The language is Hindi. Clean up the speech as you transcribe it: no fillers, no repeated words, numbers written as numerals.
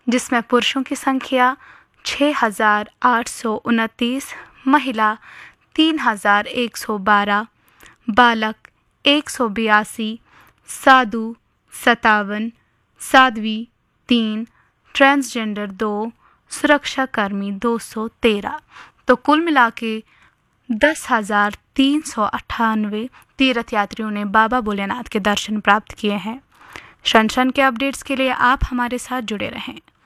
जिसमें पुरुषों की संख्या 6,829, महिला 3,112, बालक 182, साधु 57, साध्वी 3, ट्रांसजेंडर 2, सुरक्षाकर्मी 213। तो कुल मिला के 10,398 तीर्थ यात्रियों ने बाबा भोलेनाथ के दर्शन प्राप्त किए हैं। क्षण क्षण के अपडेट्स के लिए आप हमारे साथ जुड़े रहें।